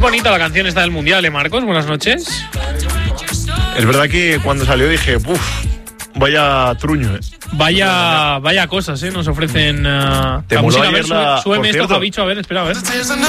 bonita la canción esta del Mundial, Marcos. Buenas noches. Es verdad que cuando salió dije, vaya truño, Vaya cosas, nos ofrecen. Te la moló música. A ver, ayer súbeme por esto, cierto. Javicho, a ver, espera, a ver.